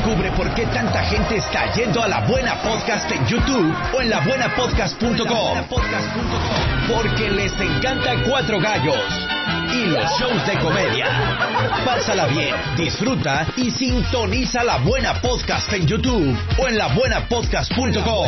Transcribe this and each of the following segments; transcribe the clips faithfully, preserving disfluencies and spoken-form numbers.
Descubre por qué tanta gente está yendo a La Buena Podcast en YouTube o en la buena podcast punto com. Porque les encanta Cuatro Gallos y los shows de comedia. Pásala bien, disfruta y sintoniza La Buena Podcast en YouTube o en la buena podcast punto com.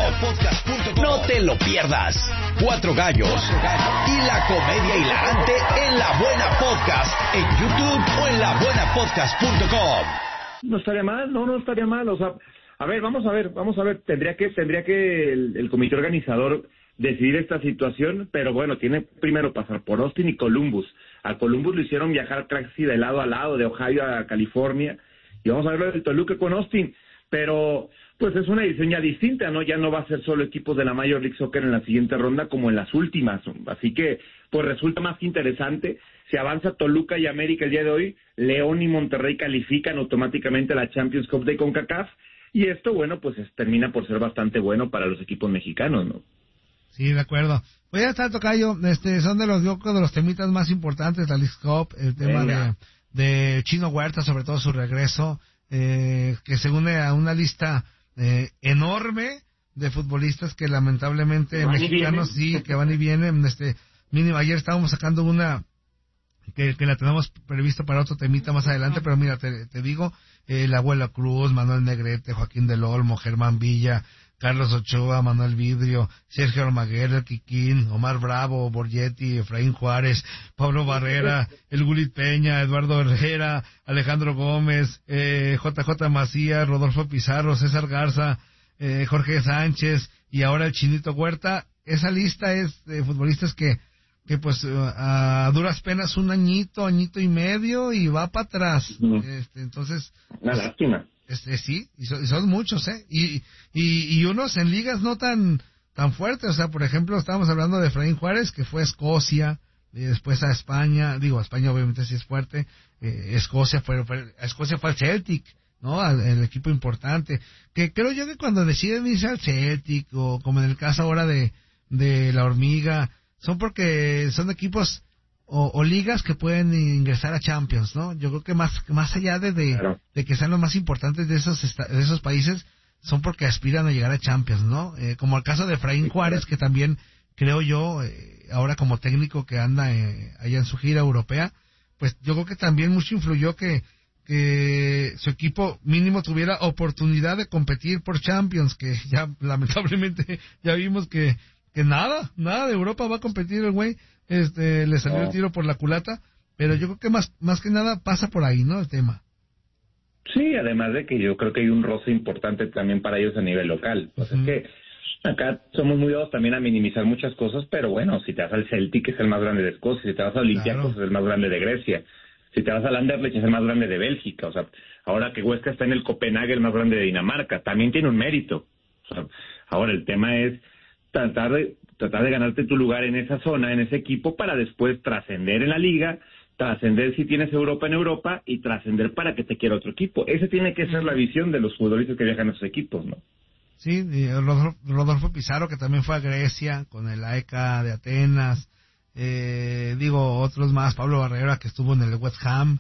No te lo pierdas. Cuatro Gallos y la comedia hilarante en La Buena Podcast en YouTube o en la buena podcast punto com. No estaría mal, no, no estaría mal. O sea, a ver, vamos a ver, vamos a ver. Tendría que, tendría que el, el comité organizador decidir esta situación, pero bueno, tiene primero pasar por Austin y Columbus. A Columbus lo hicieron viajar casi de lado a lado, de Ohio a California, y vamos a ver lo del Toluca con Austin, pero pues es una edición ya distinta, ¿no? Ya no va a ser solo equipos de la Major League Soccer en la siguiente ronda como en las últimas, así que pues resulta más interesante. Si avanza Toluca y América el día de hoy, León y Monterrey califican automáticamente a la Champions Cup de CONCACAF, y esto, bueno, pues es, termina por ser bastante bueno para los equipos mexicanos, ¿no? Sí, de acuerdo. Voy a estar, tocayo, este, son de los, yo creo, de los temitas más importantes, la League Cup, el tema de, de Chino Huerta, sobre todo su regreso, eh, que se une a una lista eh, enorme de futbolistas que lamentablemente mexicanos sí, que van y vienen, este, mínimo, ayer estábamos sacando una que, que la tenemos previsto para otro temita más adelante, pero mira, te, te digo, eh, el Abuela Cruz, Manuel Negrete, Joaquín del Olmo, Germán Villa, Carlos Ochoa, Manuel Vidrio, Sergio Almaguer, el Kikín, Omar Bravo, Borgetti, Efraín Juárez, Pablo Barrera, el Gulit Peña, Eduardo Herrera, Alejandro Gómez, eh, J J Macías, Rodolfo Pizarro, César Garza, eh, Jorge Sánchez y ahora el Chinito Huerta. Esa lista es de futbolistas que que pues a duras penas un añito, añito y medio y va para atrás. Uh-huh. Este, entonces, una pues, lástima. Este, sí, y son, y son muchos, ¿eh? Y, y, y unos en ligas no tan tan fuertes, o sea, por ejemplo, estábamos hablando de Efraín Juárez, que fue a Escocia, y después a España, digo, a España obviamente sí es fuerte, eh, Escocia fue, fue, a Escocia fue al Celtic, ¿no? Al, el equipo importante, que creo yo que cuando deciden irse al Celtic, o como en el caso ahora de, de la Hormiga, son porque son equipos o, o ligas que pueden ingresar a Champions, ¿no? Yo creo que más más allá de de, claro. de que sean los más importantes de esos esta, de esos países, son porque aspiran a llegar a Champions, ¿no? Eh, como el caso de Efraín Juárez, que también creo yo, eh, ahora como técnico que anda eh, allá en su gira europea, pues yo creo que también mucho influyó que que su equipo mínimo tuviera oportunidad de competir por Champions, que ya lamentablemente ya vimos que que nada, nada de Europa va a competir el güey, este, le salió no. el tiro por la culata, pero yo creo que más, más que nada pasa por ahí, ¿no? El tema. Sí, además de que yo creo que hay un roce importante también para ellos a nivel local. Pues uh-huh. es que acá somos muy dados también a minimizar muchas cosas, pero bueno, si te vas al Celtic es el más grande de Escocia, si te vas a Olympiacos claro. es el más grande de Grecia, si te vas al Anderlecht es el más grande de Bélgica, o sea, ahora que Huesca está en el Copenhague, el más grande de Dinamarca, también tiene un mérito. O sea, ahora el tema es tratar de tratar de ganarte tu lugar en esa zona, en ese equipo, para después trascender en la liga, trascender si tienes Europa en Europa y trascender para que te quiera otro equipo. Esa tiene que ser la visión de los futbolistas que viajan a esos equipos, ¿no? Sí, y Rodolfo, Rodolfo Pizarro, que también fue a Grecia con el A E C A de Atenas, eh, digo, otros más, Pablo Barrera, que estuvo en el West Ham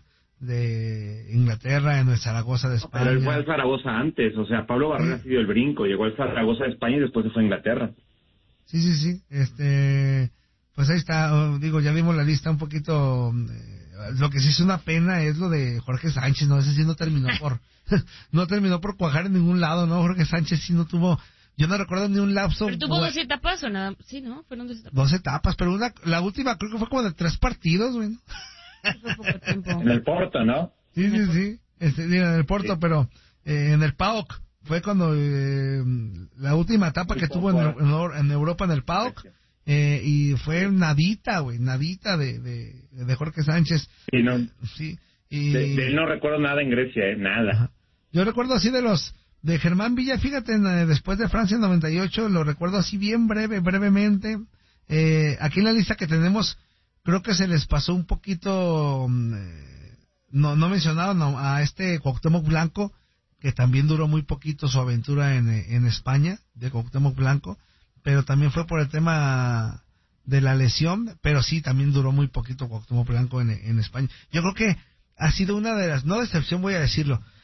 de Inglaterra, en el Zaragoza de España. Pero él fue al Zaragoza antes, o sea, Pablo Barrera sí. ha sido el brinco, llegó al Zaragoza de España y después se fue a Inglaterra. Sí, sí, sí, este, pues ahí está, digo, ya vimos la lista un poquito, eh, lo que sí es una pena es lo de Jorge Sánchez, ¿no? Ese sí no terminó por, no terminó por cuajar en ningún lado, ¿no? Jorge Sánchez sí no tuvo, yo no recuerdo ni un lapso. Pero tuvo dos etapas o nada, sí, ¿no? Fueron dos etapas. Dos etapas, pero una, la última creo que fue como de tres partidos, güey, ¿no? Fue poco tiempo. En el Porto, ¿no? Sí, sí, sí, este, en el Porto, sí. pero eh, en el P A O K. Fue cuando eh, la última etapa que tuvo en, en, en Europa en el P A O K, eh, y fue nadita, güey, nadita de, de, de Jorge Sánchez. Sí, no, sí, y, de, de él no recuerdo nada en Grecia, eh, nada. Ajá. Yo recuerdo así de los, de Germán Villa, fíjate, en, eh, después de Francia en noventa y ocho, lo recuerdo así bien breve, brevemente. Eh, aquí en la lista que tenemos, creo que se les pasó un poquito, eh, no, no mencionaron no, a este Cuauhtémoc Blanco, que también duró muy poquito su aventura en, en España, de Cuauhtémoc Blanco, pero también fue por el tema de la lesión, pero sí, también duró muy poquito Cuauhtémoc Blanco en, en España. Yo creo que ha sido una de las, no decepción voy a decirlo,